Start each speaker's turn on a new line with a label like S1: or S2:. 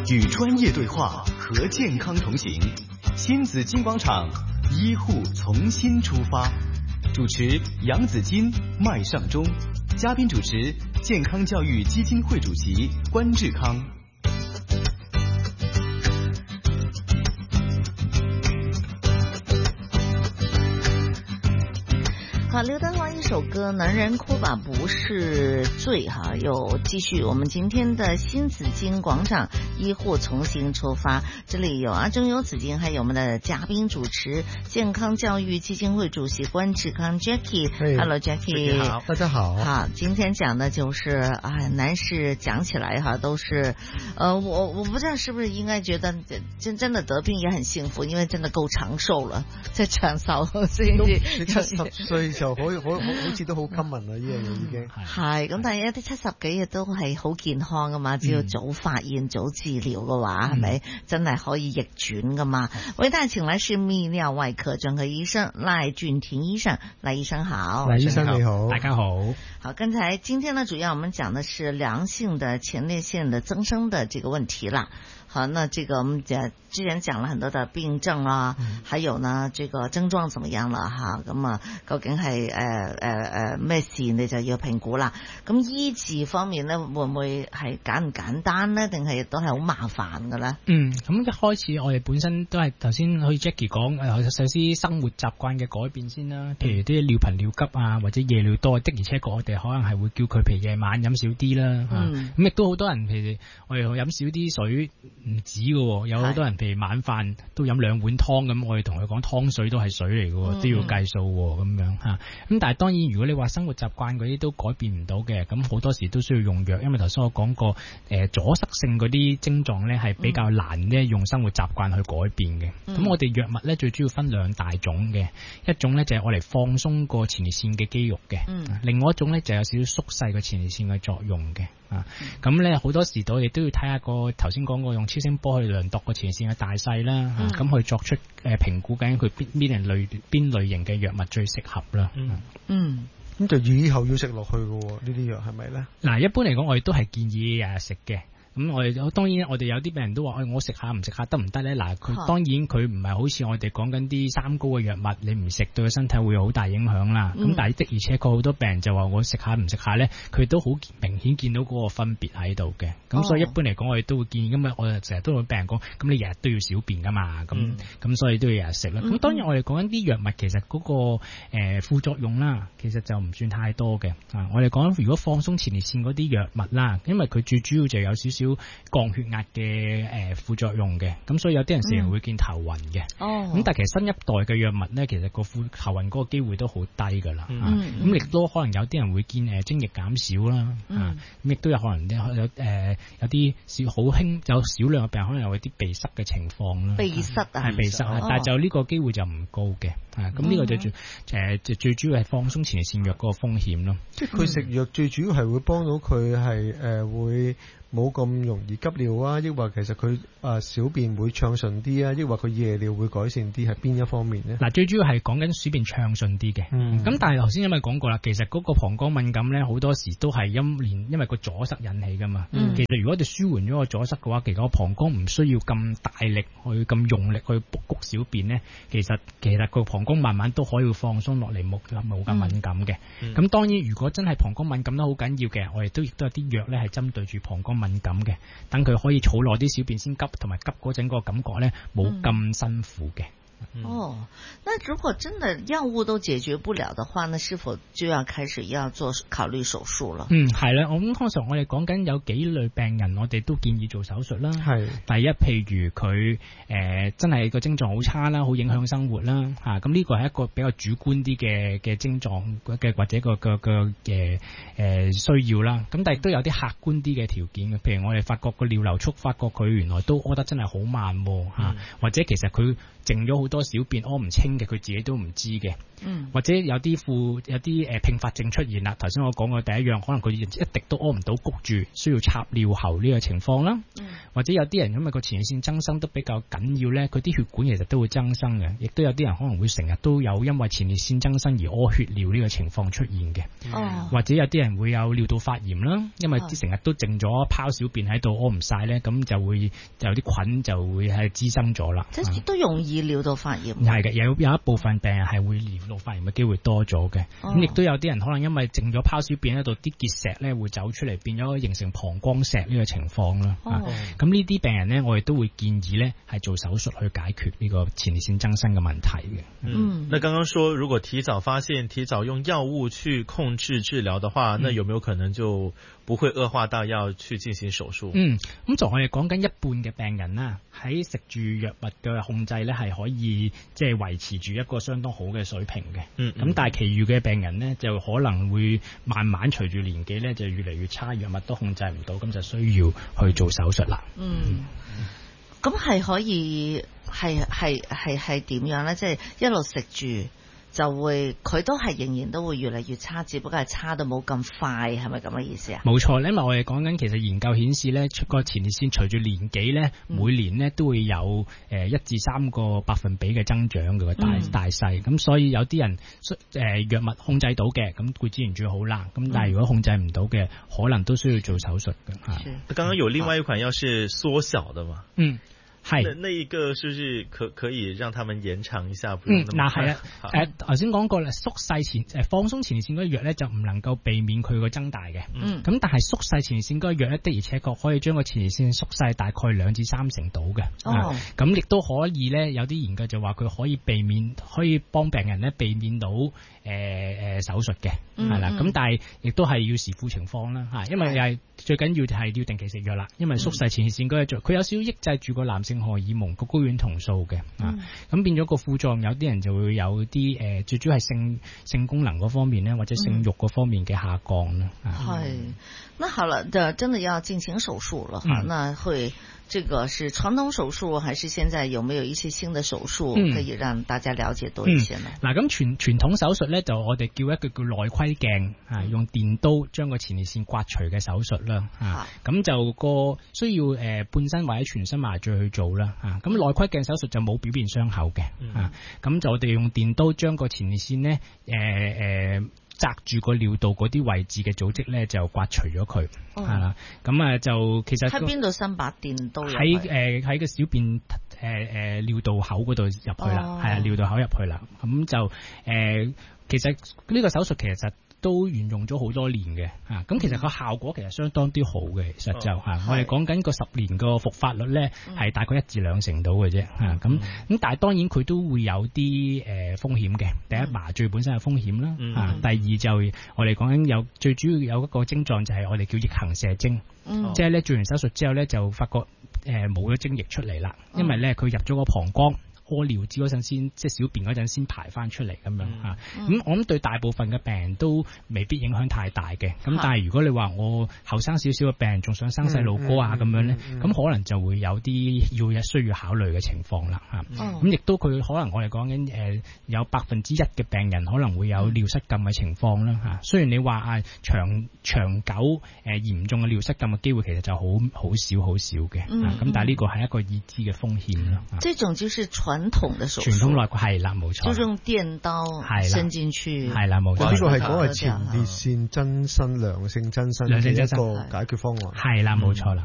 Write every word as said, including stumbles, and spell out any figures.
S1: 与专业对话，和健康同行。新紫金广场，医护从新出发。主持杨子金、麦尚中，嘉宾主持健康教育基金会主席关志康。
S2: 好，刘德华一首歌《男人哭吧不是罪》哈，又继续我们今天的新紫金广场医护从新出发。这里有阿中有紫金，还有我们的嘉宾主持健康教育基金会主席关志康 Jackie。Hello Jackie，
S3: 好，大家好。
S2: 好，今天讲的就是哎，男士讲起来哈都是，呃，我我不知道是不是應該覺得真真的得病也很幸福，因為真的夠長壽了，即係長壽先至。
S3: 七十歲就好好好好似都好 common 啦，呢樣嘢已經
S2: 係咁，但係一啲七十幾嘅都係好健康噶嘛，只要早發現、嗯、早治療嘅話，係、嗯、咪真係可以逆轉噶嘛？為大家請來是泌尿外科專科醫生賴俊廷醫生，賴醫生好。
S3: 賴醫生你好，
S4: 大家好。
S2: 好，剛才今天呢，主要我們講的是良性的前列腺的增生的這個問題啦。好，那這個我們講之前講了很多的病症啦、嗯，還有呢，這個症狀怎麼樣啦？哈，咁啊，究竟係誒誒誒咩事，你就要評估啦。咁醫治方面咧，會唔會係簡唔簡單咧，定係都係好麻煩嘅咧？
S4: 嗯，咁一開始我哋本身都係頭先好似 Jackie 講，誒首先生活習慣嘅改變先啦，譬如啲尿頻尿急啊，或者夜尿多，的而且確我哋可能係會叫佢譬如夜晚飲少啲啦。嗯，咁亦都好多人譬如我哋飲少啲水。唔止嘅，有好多人譬如晚飯都飲兩碗湯咁，我哋同佢講湯水都係水嚟嘅、嗯，都要計數咁樣嚇。咁但係當然，如果你話生活習慣嗰啲都改變唔到嘅，咁好多時都需要用藥，因為頭先我講過，誒、呃、阻塞性嗰啲症狀咧係比較難咧用生活習慣去改變嘅。咁、嗯、我哋藥物咧最主要分兩大種嘅，一種咧就係我嚟放鬆個前列腺嘅肌肉嘅、嗯，另外一種咧就有少少縮細個前列腺嘅作用嘅。啊，咁咧好多時我哋都要睇下個頭先講過用超聲波去量度個前列腺嘅大細啦，咁、嗯啊、去作出誒評估緊佢邊邊類邊類型嘅藥物最適合啦。嗯，嗯，
S3: 咁就以後要食落去嘅喎，呢啲藥係咪咧？
S4: 嗱，一般嚟講我哋都係建議誒食嘅。咁我哋當然我哋有啲病人都話，誒、哎、我食下唔食下得唔得咧？嗱，佢當然佢唔係好似我哋講緊啲三高嘅藥物，你唔食對個身體會有好大影響啦。咁、嗯、但係的而且確好多病人就話我食下唔食下咧，佢都好明顯見到嗰個分別喺度嘅。咁、哦、所以一般嚟講，我哋都會建議。咁啊，我哋成日都會病人講，咁你日日都要小便噶嘛，咁咁、嗯、所以都要日日食啦。咁、嗯、當然我哋講緊啲藥物其實嗰、那個誒、呃、副作用啦，其實就唔算太多嘅。啊，我哋講如果放鬆前列腺嗰啲藥物啦，因為佢最主要就有少少降血壓嘅誒副作用嘅，咁所以有啲人成日會見頭暈嘅。哦、嗯，咁但係其實新一代嘅藥物咧，其實個副頭暈嗰個機會都好低噶啦。嗯，咁亦都可能有啲人會見誒精液減少啦。嗯，咁亦都有可能有有誒有啲少好輕有少量嘅病人可能有啲鼻塞嘅情況啦。
S2: 鼻塞啊，
S4: 係鼻塞啊，但係就呢個機會就唔高嘅。啊，咁呢個就最誒最最主要係放鬆前列腺藥嗰個風險咯。
S3: 即係佢食藥最主要係會幫到佢係誒會冇咁容易急尿啊，抑或其實佢啊小便會暢順啲啊，抑或佢夜尿會改善啲，係邊一方面呢？
S4: 嗱，最主要係講緊小便暢順啲嘅。咁、嗯、但係頭先因為講過啦，其實嗰個膀胱敏感咧，好多時都係因連因為個阻塞引起噶嘛、嗯。其實如果我哋舒緩咗個阻塞嘅話，其實個膀胱唔需要咁大力去咁用力去谷小便咧，其實其實個膀胱慢慢都可以放鬆落嚟，冇冇咁敏感嘅。咁、嗯、當然如果真係膀胱敏感得好緊要嘅，我哋都亦都有啲藥咧係針對住膀胱敏感嘅，等佢可以儲耐啲小便先急，同埋急嗰陣個感覺咧冇咁辛苦嘅。
S2: 嗯、哦，那如果真的藥物都解決不了的話，那是否就要開始要做考慮手術了？
S4: 嗯，係啦，我咁通常我哋講緊有幾類病人，我哋都建議做手術啦。係，第一，譬如佢誒、呃、真係個症狀好差啦，好影響生活啦，吓，咁呢個係一個比較主觀啲嘅嘅症狀嘅或者個個個嘅誒需要啦。咁但係都有啲客觀啲嘅條件嘅，譬如我哋發覺個尿流速，發覺佢原來都屙得真係好慢吓、嗯，或者其實佢靜咗好多小便屙唔清嘅，佢自己都唔知嘅。嗯，或者有啲副有啲誒併發症出現啦。頭先我講過第一樣，可能佢一滴都屙唔到，谷住需要插尿喉呢個情況啦。嗯， 或者有啲人因為個前列腺增生都比較緊要咧，佢啲血管其實都會增生嘅，亦都有啲人可能會成日都有因為前列腺增生而屙血尿呢個情況出現嘅，
S2: 哦、
S4: 或者有啲人會有尿道發炎啦，因為成日都靜咗拋小便喺度屙唔晒咧，咁就會有啲菌就會係滋生咗啦。
S2: 即係都容易尿道發炎。
S4: 係嘅，有有一部分病人係會尿道發炎嘅機會多咗嘅，咁亦都有啲人可能因為靜咗拋小便喺度，啲結石咧會走出嚟，變咗形成膀胱石呢個情況啦。咁呢啲病人咧，我哋都會建議咧係做手術去解決呢個前列腺增生嘅問題嘅。
S5: 嗯，那剛剛說如果提早發現、提早用藥物去控制治療的話，那有沒有可能就不會惡化到要去進行手術？
S4: 嗯，咁就我哋講緊一半嘅病人啦，喺食住藥物嘅控制咧係可以即係維持住一個相當好嘅水平嘅。嗯，咁但係其餘嘅病人咧就可能會慢慢隨住年紀咧就越嚟越差，藥物都控制唔到，咁就需要去做手術啦。
S2: 嗯，咁係可以係係係係點樣咧？即係一路食住就會，佢都係仍然都會越嚟越差，只不過係差到冇咁快，係咪咁嘅意思啊？
S4: 冇錯，因為我哋講緊其實研究顯示咧，個前列腺隨住年紀咧，嗯、每年咧都會有誒一至三個百分比嘅增長嘅大、嗯、大細，咁所以有啲人誒藥物控制到嘅，咁固然最好啦。咁但係如果控制唔到嘅，可能都需要做手術嘅。嚇、嗯，
S5: 剛剛有另外一款藥是縮小的嘛？
S4: 嗯。係，
S5: 那那一個是不是可可以讓他們延長一下？
S4: 嗯，嗱係啊，誒頭先講過啦，縮細前誒放鬆前列腺嗰啲藥咧就唔能夠避免佢個增大嘅。嗯，咁但係縮細前列腺嗰啲藥咧的而且確可以將個前列腺縮細大概兩至三成度嘅。哦，咁亦都可以咧，有啲研究就話佢可以避免，可以幫病人咧避免到誒誒、呃、手術嘅，係、嗯、啦。咁但係亦都係要視乎情況啦，嚇，因為又係最緊要就係要定期食藥啦，因為縮細前列腺嗰啲藥佢有少少抑制住個男性荷爾蒙個睾丸酮素嘅，啊，咁變咗個副作用，有啲人就會有啲誒、呃，最主要係性性功能嗰方面咧，或者性慾嗰方面嘅下降啦。係、
S2: 嗯，那好了，就真的要進行手術了哈、嗯，那會。這個是傳統手術，還是現在有沒有一些新的手術可以讓大家了解多一些呢？
S4: 嗱、嗯，咁傳傳統手術咧，就我哋叫一個叫內窺鏡啊，用電刀將個前列腺刮除嘅手術啦，啊，咁就個需要誒、呃、半身或者全身麻醉去做啦，啊，咁內窺鏡手術就冇表面傷口嘅，啊，咁就我哋用電刀將個前列腺呢誒誒紮住個尿道嗰啲位置嘅組織咧，就刮除咗佢，係啦，咁啊就其實喺
S2: 邊度伸把電刀？
S4: 喺誒喺個小便誒誒、呃、尿道口嗰度入去啦，係啊、哦、尿道口入去啦，咁就誒、呃、其實呢個手術其實都沿用咗好多年嘅，嚇、啊、咁其實個效果其實相當啲好嘅，其實就嚇、啊、我哋講緊個十年個復發率咧係大概一至兩成到嘅啫，嚇咁咁但係當然佢都會有啲誒、呃、風險嘅，第一麻醉本身有風險啦，嚇、嗯啊、第二就我哋講緊有最主要有一個症狀就係我哋叫逆行射精，嗯、即係咧做完手術之後咧就發覺誒冇咗精液出嚟啦，因為咧佢入咗個膀胱。屙尿子嗰陣先，即係小便嗰陣先排翻出嚟咁樣嚇。咁、嗯嗯、我諗對大部分嘅病人都未必影響太大嘅。咁、嗯、但係如果你話我後生少少嘅病人仲想生細路哥啊咁、嗯、樣咧，咁、嗯嗯、可能就會有啲要需要考慮嘅情況啦嚇。咁亦、嗯、都佢可能我哋講緊誒有百分之一嘅病人可能會有尿失禁嘅情況啦嚇。雖然你話啊長長久誒、呃、嚴重嘅尿失禁嘅機會其實就好好少好少嘅。咁、嗯嗯、但係呢個係一個已知嘅風險啦。
S2: 這種就是傳統的手術，
S4: 傳統內窺係啦，冇錯，
S2: 就用電刀伸進去，
S4: 係啦，冇錯。
S3: 呢個係嗰個前列腺增生良性增生嘅一個解決方案，
S4: 係啦，冇錯啦。